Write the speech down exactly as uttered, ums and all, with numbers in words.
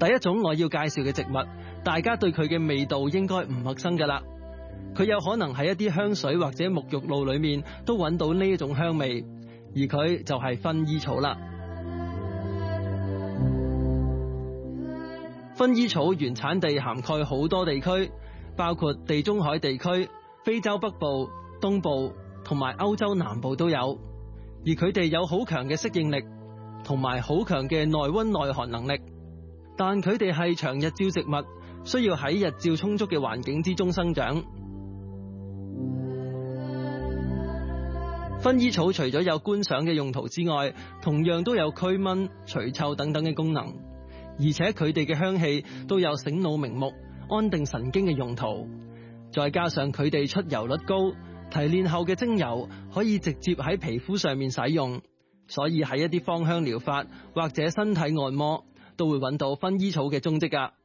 第一種我要介紹嘅植物，大家對佢嘅味道應該唔陌生㗎啦。佢有可能喺一啲香水或者沐浴露裏面都揾到呢一種香味，而佢就係薰衣草啦。薰衣草原產地涵蓋好多地區，包括地中海地區、非洲北部、東部同埋歐洲南部都有，而佢哋有好強嘅適應力，同埋好強嘅耐溫耐寒能力。但佢哋係長日照植物，需要喺日照充足嘅環境之中生長。薰衣草除咗有觀賞嘅用途之外，同樣都有驅蚊、除臭等等嘅功能，而且佢哋嘅香氣都有醒腦明目、安定神經嘅用途。再加上佢哋出油率高，提煉後嘅精油可以直接喺皮膚上面使用，所以喺一啲芳香療法或者身體按摩都會揾到薰衣草嘅蹤跡㗎。